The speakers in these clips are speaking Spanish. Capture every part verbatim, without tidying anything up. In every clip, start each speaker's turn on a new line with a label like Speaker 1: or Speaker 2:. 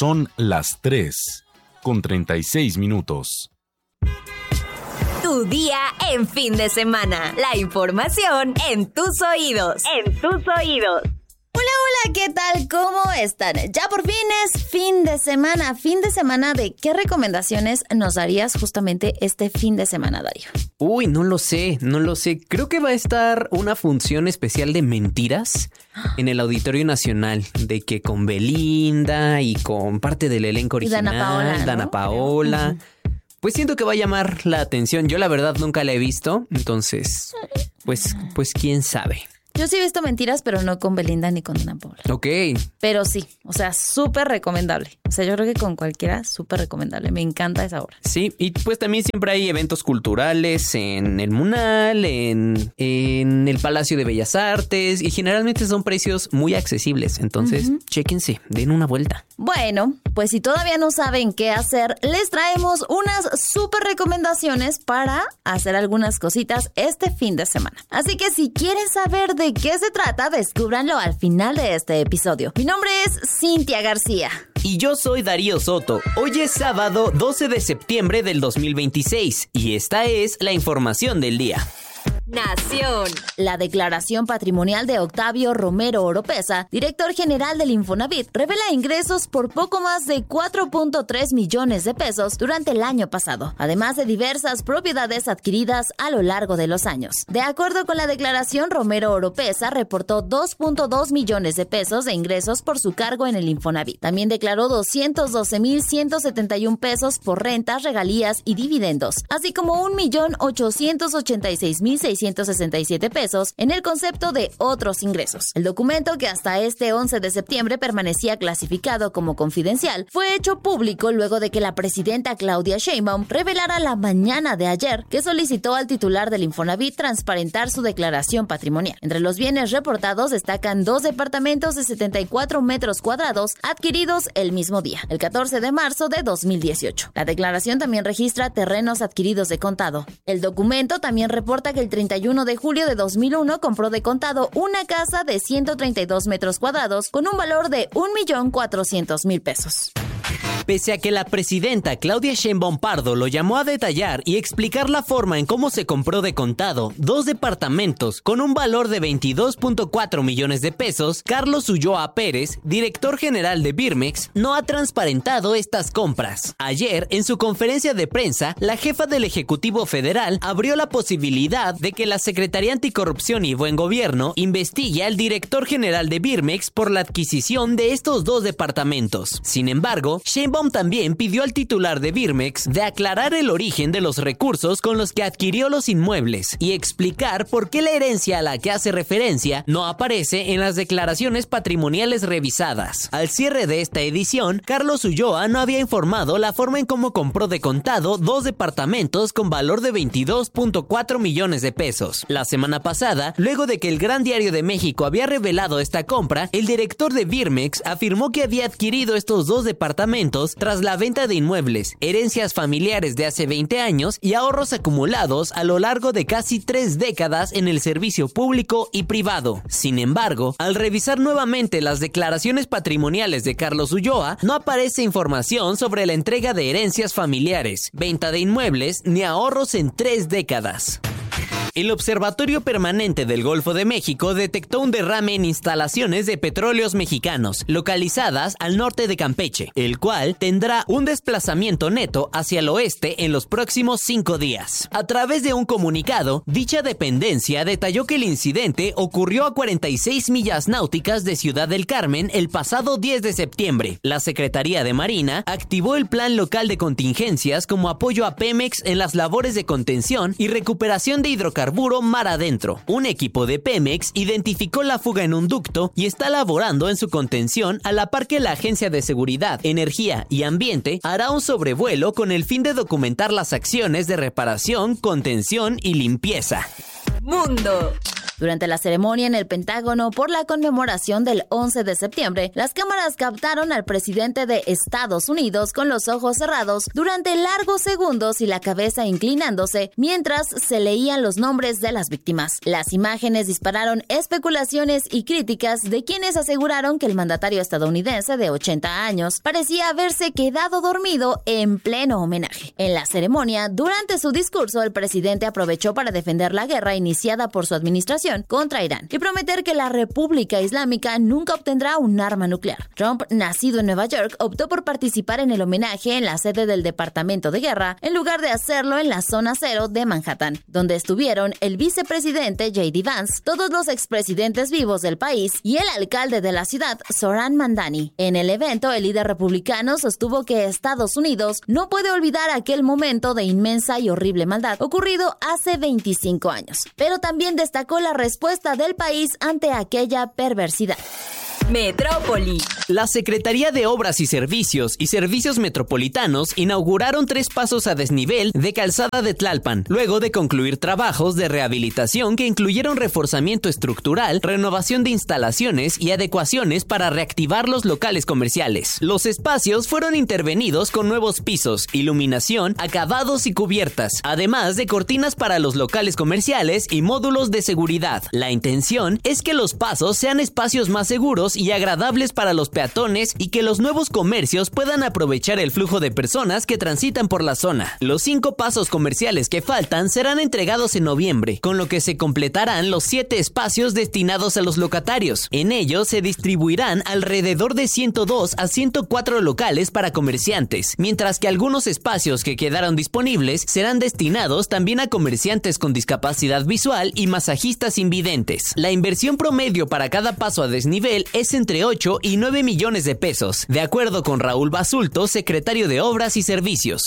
Speaker 1: Son las tres con treinta y seis minutos.
Speaker 2: Tu día en fin de semana. La información en tus oídos. En tus oídos.
Speaker 3: Hola, hola, ¿qué tal? ¿Cómo están? Ya por fin es fin de semana. Fin de semana de ¿qué recomendaciones nos darías justamente este fin de semana, Darío?
Speaker 4: Uy, no lo sé, no lo sé. Creo que va a estar una función especial de mentiras en el Auditorio Nacional. De que con Belinda y con parte del elenco original.
Speaker 3: Y Dana Paola, ¿no?
Speaker 4: Dana Paola. Uh-huh. Pues siento que va a llamar la atención. Yo la verdad nunca la he visto. Entonces, pues, pues quién sabe.
Speaker 3: Yo sí he visto mentiras, pero no con Belinda ni con Dana Paola.
Speaker 4: Ok.
Speaker 3: Pero sí, o sea, súper recomendable. O sea, yo creo que con cualquiera, súper recomendable. Me encanta esa obra.
Speaker 4: Sí, y pues también siempre hay eventos culturales en el Munal, en, en el Palacio de Bellas Artes, y generalmente son precios muy accesibles. Entonces, uh-huh. Chéquense, den una vuelta.
Speaker 3: Bueno, pues si todavía no saben qué hacer, les traemos unas súper recomendaciones para hacer algunas cositas este fin de semana. Así que si quieren saber de qué se trata, descúbranlo al final de este episodio. Mi nombre es Cintia García.
Speaker 4: Y yo soy Darío Soto. Hoy es sábado doce de septiembre del dos mil veintiséis y esta es la información del día.
Speaker 2: Nación.
Speaker 3: La declaración patrimonial de Octavio Romero Oropeza, director general del Infonavit, revela ingresos por poco más de cuatro punto tres millones de pesos durante el año pasado, además de diversas propiedades adquiridas a lo largo de los años. De acuerdo con la declaración, Romero Oropeza reportó dos punto dos millones de pesos de ingresos por su cargo en el Infonavit. También declaró doscientos doce mil ciento setenta y un pesos por rentas, regalías y dividendos, así como un millón ochocientos ochenta y seis mil seiscientos sesenta y siete pesos en el concepto de otros ingresos. El documento, que hasta este once de septiembre permanecía clasificado como confidencial, fue hecho público luego de que la presidenta Claudia Sheinbaum revelara la mañana de ayer que solicitó al titular del Infonavit transparentar su declaración patrimonial. Entre los bienes reportados destacan dos departamentos de setenta y cuatro metros cuadrados adquiridos el mismo día, el catorce de marzo de dos mil dieciocho. La declaración también registra terrenos adquiridos de contado. El documento también reporta que el treinta y uno de julio de dos mil uno compró de contado una casa de ciento treinta y dos metros cuadrados con un valor de un millón cuatrocientos mil pesos.
Speaker 4: Pese a que la presidenta Claudia Sheinbaum Pardo lo llamó a detallar y explicar la forma en cómo se compró de contado dos departamentos con un valor de veintidós punto cuatro millones de pesos, Carlos Ulloa Pérez, director general de Birmex, no ha transparentado estas compras. Ayer, en su conferencia de prensa, la jefa del Ejecutivo Federal abrió la posibilidad de que la Secretaría Anticorrupción y Buen Gobierno investigue al director general de Birmex por la adquisición de estos dos departamentos. Sin embargo, Sheinbaum también pidió al titular de Birmex de aclarar el origen de los recursos con los que adquirió los inmuebles y explicar por qué la herencia a la que hace referencia no aparece en las declaraciones patrimoniales revisadas. Al cierre de esta edición, Carlos Ulloa no había informado la forma en cómo compró de contado dos departamentos con valor de veintidós punto cuatro millones de pesos. La semana pasada, luego de que el Gran Diario de México había revelado esta compra, el director de Birmex afirmó que había adquirido estos dos departamentos tras la venta de inmuebles, herencias familiares de hace veinte años y ahorros acumulados a lo largo de casi tres décadas en el servicio público y privado. Sin embargo, al revisar nuevamente las declaraciones patrimoniales de Carlos Ulloa, no aparece información sobre la entrega de herencias familiares, venta de inmuebles ni ahorros en tres décadas. El Observatorio Permanente del Golfo de México detectó un derrame en instalaciones de petróleos mexicanos, localizadas al norte de Campeche, el cual tendrá un desplazamiento neto hacia el oeste en los próximos cinco días. A través de un comunicado, dicha dependencia detalló que el incidente ocurrió a cuarenta y seis millas náuticas de Ciudad del Carmen el pasado diez de septiembre. La Secretaría de Marina activó el Plan Local de Contingencias como apoyo a Pemex en las labores de contención y recuperación de hidrocarburo mar adentro. Un equipo de Pemex identificó la fuga en un ducto y está laborando en su contención, a la par que la Agencia de Seguridad, Energía y Ambiente hará un sobrevuelo con el fin de documentar las acciones de reparación, contención y limpieza.
Speaker 2: Mundo.
Speaker 3: Durante la ceremonia en el Pentágono por la conmemoración del once de septiembre, las cámaras captaron al presidente de Estados Unidos con los ojos cerrados durante largos segundos y la cabeza inclinándose mientras se leían los nombres de las víctimas. Las imágenes dispararon especulaciones y críticas de quienes aseguraron que el mandatario estadounidense de ochenta años parecía haberse quedado dormido en pleno homenaje. En la ceremonia, durante su discurso, el presidente aprovechó para defender la guerra iniciada por su administración contra Irán y prometer que la República Islámica nunca obtendrá un arma nuclear. Trump, nacido en Nueva York, optó por participar en el homenaje en la sede del Departamento de Guerra en lugar de hacerlo en la zona cero de Manhattan, donde estuvieron el vicepresidente J D Vance, todos los expresidentes vivos del país y el alcalde de la ciudad, Zohran Mamdani. En el evento, el líder republicano sostuvo que Estados Unidos no puede olvidar aquel momento de inmensa y horrible maldad ocurrido hace veinticinco años, pero también destacó la respuesta del país ante aquella perversidad.
Speaker 2: Metrópoli.
Speaker 4: La Secretaría de Obras y Servicios y Servicios Metropolitanos inauguraron tres pasos a desnivel de Calzada de Tlalpan, luego de concluir trabajos de rehabilitación que incluyeron reforzamiento estructural, renovación de instalaciones y adecuaciones para reactivar los locales comerciales. Los espacios fueron intervenidos con nuevos pisos, iluminación, acabados y cubiertas, además de cortinas para los locales comerciales y módulos de seguridad. La intención es que los pasos sean espacios más seguros y agradables para los peatones y que los nuevos comercios puedan aprovechar el flujo de personas que transitan por la zona. Los cinco pasos comerciales que faltan serán entregados en noviembre, con lo que se completarán los siete espacios destinados a los locatarios. En ellos se distribuirán alrededor de ciento dos a ciento cuatro locales para comerciantes, mientras que algunos espacios que quedaron disponibles serán destinados también a comerciantes con discapacidad visual y masajistas invidentes. La inversión promedio para cada paso a desnivel es es entre ocho y nueve millones de pesos, de acuerdo con Raúl Basulto, secretario de Obras y Servicios.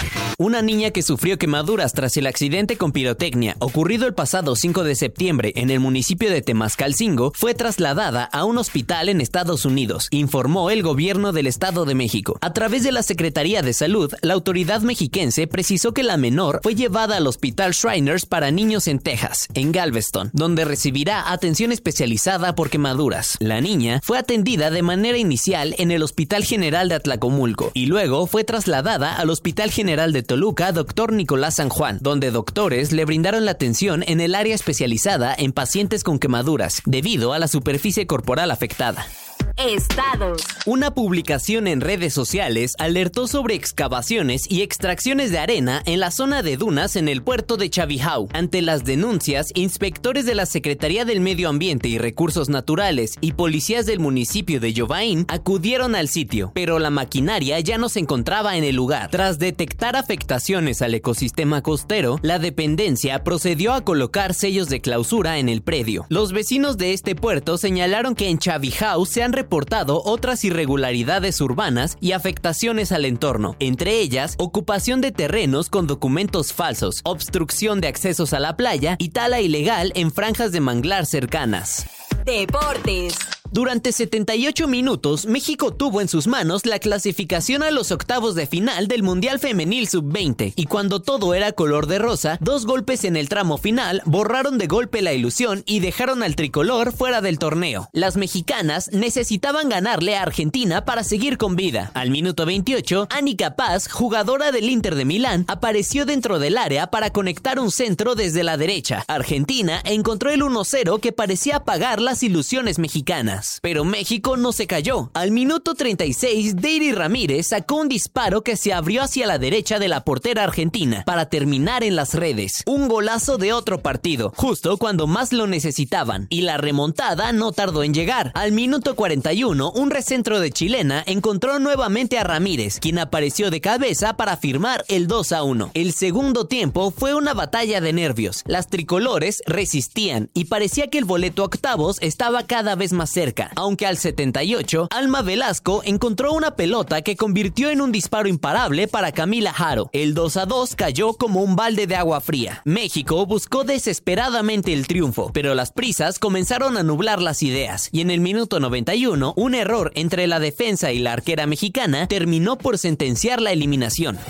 Speaker 4: Una niña que sufrió quemaduras tras el accidente con pirotecnia ocurrido el pasado cinco de septiembre en el municipio de Temascalcingo fue trasladada a un hospital en Estados Unidos, informó el gobierno del Estado de México. A través de la Secretaría de Salud, la autoridad mexiquense precisó que la menor fue llevada al Hospital Shriners para niños en Texas, en Galveston, donde recibirá atención especializada por quemaduras. La niña fue atendida de manera inicial en el Hospital General de Atlacomulco y luego fue trasladada al Hospital General de Toluca, doctor Nicolás San Juan, donde doctores le brindaron la atención en el área especializada en pacientes con quemaduras, debido a la superficie corporal afectada.
Speaker 2: Estados.
Speaker 4: Una publicación en redes sociales alertó sobre excavaciones y extracciones de arena en la zona de dunas en el puerto de Chavijao. Ante las denuncias, inspectores de la Secretaría del Medio Ambiente y Recursos Naturales y policías del municipio de Yovaín acudieron al sitio, pero la maquinaria ya no se encontraba en el lugar. Tras detectar afectaciones al ecosistema costero, la dependencia procedió a colocar sellos de clausura en el predio. Los vecinos de este puerto señalaron que en Chavijao se han reportado otras irregularidades urbanas y afectaciones al entorno, entre ellas ocupación de terrenos con documentos falsos, obstrucción de accesos a la playa y tala ilegal en franjas de manglar cercanas.
Speaker 2: Deportes.
Speaker 4: Durante setenta y ocho minutos, México tuvo en sus manos la clasificación a los octavos de final del Mundial Femenil sub veinte, y cuando todo era color de rosa, dos golpes en el tramo final borraron de golpe la ilusión y dejaron al tricolor fuera del torneo. Las mexicanas necesitaban ganarle a Argentina para seguir con vida. Al minuto veintiocho, Annika Paz, jugadora del Inter de Milán, apareció dentro del área para conectar un centro desde la derecha. Argentina encontró el uno cero que parecía apagar las ilusiones mexicanas. Pero México no se cayó. Al minuto treinta y seis, Deiri Ramírez sacó un disparo que se abrió hacia la derecha de la portera argentina para terminar en las redes. Un golazo de otro partido, justo cuando más lo necesitaban. Y la remontada no tardó en llegar. Al minuto cuarenta y uno, un recentro de chilena encontró nuevamente a Ramírez, quien apareció de cabeza para firmar el dos a uno. El segundo tiempo fue una batalla de nervios. Las tricolores resistían y parecía que el boleto a octavos estaba cada vez más cerca. Aunque al setenta y ocho, Alma Velasco encontró una pelota que convirtió en un disparo imparable para Camila Jaro. El dos a dos cayó como un balde de agua fría. México buscó desesperadamente el triunfo, pero las prisas comenzaron a nublar las ideas, y en el minuto noventa y uno, un error entre la defensa y la arquera mexicana terminó por sentenciar la eliminación.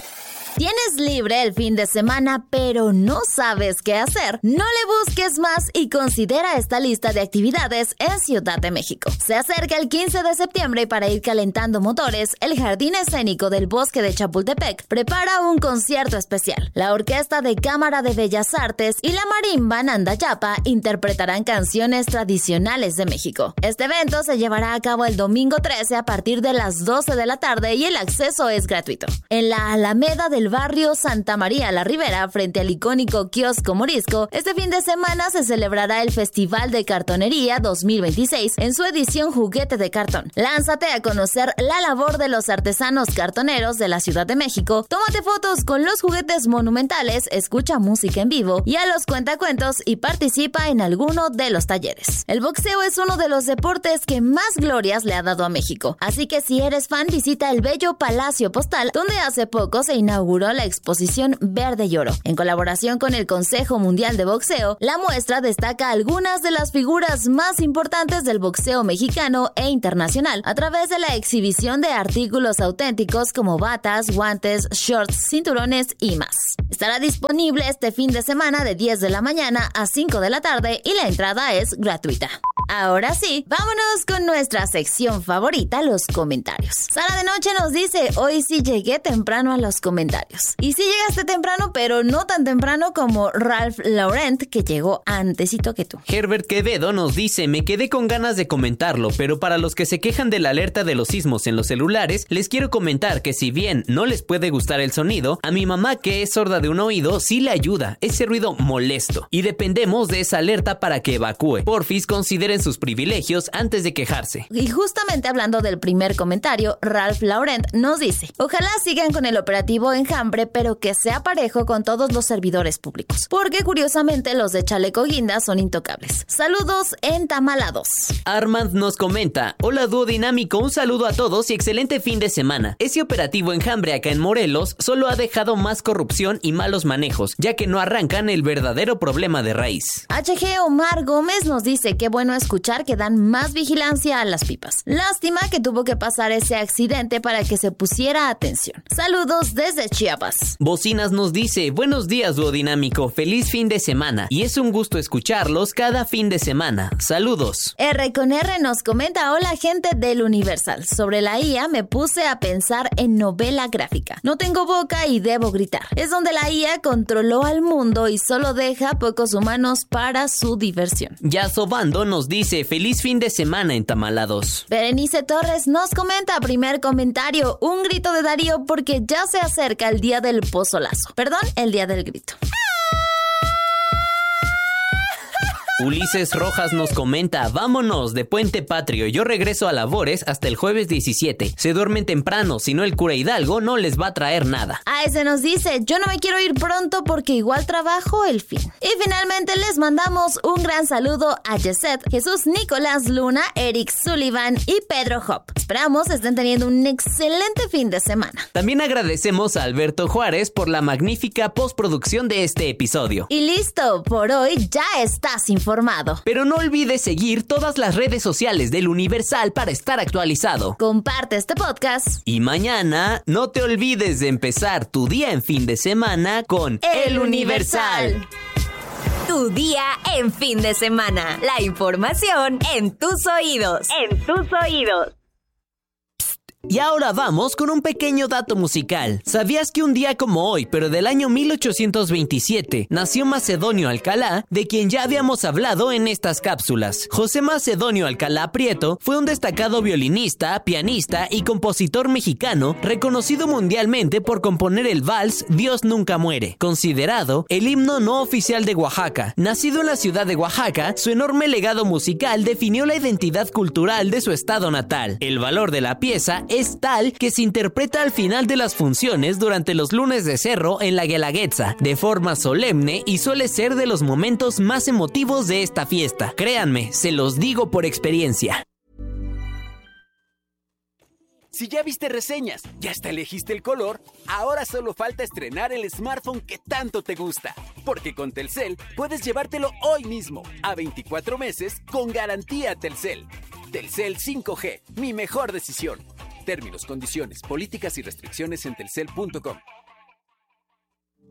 Speaker 3: ¿Tienes libre el fin de semana pero no sabes qué hacer? No le busques más y considera esta lista de actividades en Ciudad de México. Se acerca el quince de septiembre y para ir calentando motores, el Jardín Escénico del Bosque de Chapultepec prepara un concierto especial. La Orquesta de Cámara de Bellas Artes y la Marimba Nandayapa interpretarán canciones tradicionales de México. Este evento se llevará a cabo el domingo trece a partir de las doce de la tarde y el acceso es gratuito. En la Alameda del barrio Santa María la Ribera, frente al icónico kiosco Morisco, este fin de semana se celebrará el Festival de Cartonería dos mil veintiséis en su edición Juguete de Cartón. Lánzate a conocer la labor de los artesanos cartoneros de la Ciudad de México, tómate fotos con los juguetes monumentales, escucha música en vivo y a los cuentacuentos y participa en alguno de los talleres. El boxeo es uno de los deportes que más glorias le ha dado a México, así que si eres fan visita el bello Palacio Postal, donde hace poco se inauguró la exposición Verde y Oro. En colaboración con el Consejo Mundial de Boxeo, la muestra destaca algunas de las figuras más importantes del boxeo mexicano e internacional a través de la exhibición de artículos auténticos como batas, guantes, shorts, cinturones y más. Estará disponible este fin de semana de diez de la mañana a cinco de la tarde y la entrada es gratuita. Ahora sí, vámonos con nuestra sección favorita, los comentarios. Sara de Noche nos dice, hoy sí llegué temprano a los comentarios. Y sí llegaste temprano, pero no tan temprano como Ralph Laurent, que llegó antesito que tú.
Speaker 4: Herbert Quevedo nos dice, me quedé con ganas de comentarlo, pero para los que se quejan de la alerta de los sismos en los celulares, les quiero comentar que si bien no les puede gustar el sonido, a mi mamá que es sorda de un oído sí le ayuda, ese ruido molesto. Y dependemos de esa alerta para que evacúe. Porfis, consideren sus privilegios antes de quejarse.
Speaker 3: Y justamente hablando del primer comentario, Ralph Laurent nos dice, ojalá sigan con el operativo Enjambre, pero que sea parejo con todos los servidores públicos, porque curiosamente los de Chaleco Guinda son intocables. Saludos entamalados.
Speaker 4: Armand nos comenta, hola dúo dinámico, un saludo a todos y excelente fin de semana. Ese operativo Enjambre acá en Morelos solo ha dejado más corrupción y malos manejos, ya que no arrancan el verdadero problema de raíz.
Speaker 3: H G Omar Gómez nos dice, qué bueno escuchar que dan más vigilancia a las pipas. Lástima que tuvo que pasar ese accidente para que se pusiera atención. Saludos desde Chiapas.
Speaker 4: Bocinas nos dice, buenos días dúo dinámico, feliz fin de semana y es un gusto escucharlos cada fin de semana. Saludos.
Speaker 3: R con R nos comenta, hola gente del Universal. Sobre la I A me puse a pensar en novela gráfica. No tengo boca y debo gritar. Es donde la I A controló al mundo y solo deja pocos humanos para su diversión.
Speaker 4: Yasobando nos dice, feliz fin de semana entamalados.
Speaker 3: Berenice Torres nos comenta, primer comentario, un grito de Darío porque ya se acerca el día del pozolazo. Perdón, el día del grito.
Speaker 4: Ulises Rojas nos comenta, vámonos de Puente Patrio, yo regreso a labores hasta el jueves diecisiete. Se duermen temprano, si no el cura Hidalgo no les va a traer nada.
Speaker 3: A ese nos dice, yo no me quiero ir pronto porque igual trabajo el fin. Y finalmente les mandamos un gran saludo a Yeset, Jesús Nicolás Luna, Eric Sullivan y Pedro Hop. Esperamos estén teniendo un excelente fin de semana.
Speaker 4: También agradecemos a Alberto Juárez por la magnífica postproducción de este episodio.
Speaker 3: Y listo, por hoy ya estás informado. Formado.
Speaker 4: Pero no olvides seguir todas las redes sociales del Universal para estar actualizado.
Speaker 3: Comparte este podcast.
Speaker 4: Y mañana no te olvides de empezar tu día en fin de semana con
Speaker 3: El Universal.
Speaker 2: Tu día en fin de semana. La información en tus oídos. En tus oídos.
Speaker 4: Y ahora vamos con un pequeño dato musical. ¿Sabías que un día como hoy, pero del año mil ochocientos veintisiete, nació Macedonio Alcalá, de quien ya habíamos hablado en estas cápsulas? José Macedonio Alcalá Prieto fue un destacado violinista, pianista y compositor mexicano, reconocido mundialmente por componer el vals Dios nunca muere, considerado el himno no oficial de Oaxaca. Nacido en la ciudad de Oaxaca, su enorme legado musical definió la identidad cultural de su estado natal. El valor de la pieza es tal que se interpreta al final de las funciones durante los lunes de cerro en la Guelaguetza, de forma solemne y suele ser de los momentos más emotivos de esta fiesta. Créanme, se los digo por experiencia.
Speaker 5: Si ya viste reseñas, ya hasta elegiste el color, ahora solo falta estrenar el smartphone que tanto te gusta. Porque con Telcel puedes llevártelo hoy mismo, a veinticuatro meses, con garantía Telcel. Telcel cinco G, mi mejor decisión. Términos, condiciones, políticas y restricciones en telcel punto com.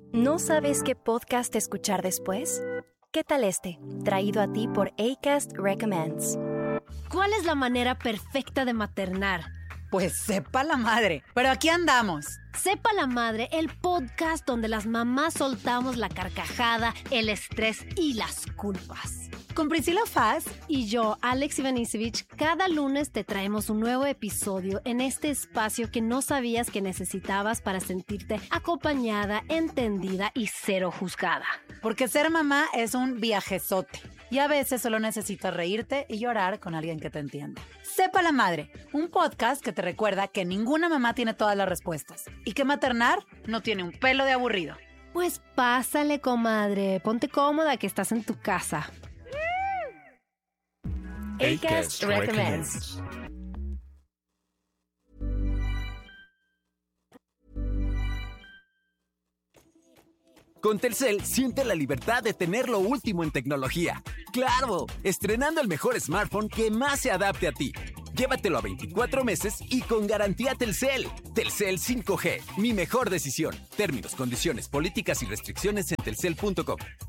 Speaker 6: ¿No sabes qué podcast escuchar después? ¿Qué tal este? Traído a ti por Acast Recommends.
Speaker 7: ¿Cuál es la manera perfecta de maternar?
Speaker 8: Pues sepa la madre, pero aquí andamos.
Speaker 7: Sepa la Madre, el podcast donde las mamás soltamos la carcajada, el estrés y las culpas.
Speaker 8: Con Priscila Faz
Speaker 7: Y yo, Alex Ivanisevich, cada lunes te traemos un nuevo episodio en este espacio que no sabías que necesitabas para sentirte acompañada, entendida y cero juzgada.
Speaker 8: Porque ser mamá es un viajezote y a veces solo necesitas reírte y llorar con alguien que te entienda. Sepa la Madre, un podcast que te recuerda que ninguna mamá tiene todas las respuestas y que maternar no tiene un pelo de aburrido.
Speaker 7: Pues pásale, comadre, ponte cómoda que estás en tu casa.
Speaker 6: Acast Recommends.
Speaker 5: Con Telcel, siente la libertad de tener lo último en tecnología. ¡Claro! Estrenando el mejor smartphone que más se adapte a ti. Llévatelo a veinticuatro meses y con garantía Telcel. Telcel cinco G, mi mejor decisión. Términos, condiciones, políticas y restricciones en telcel punto com.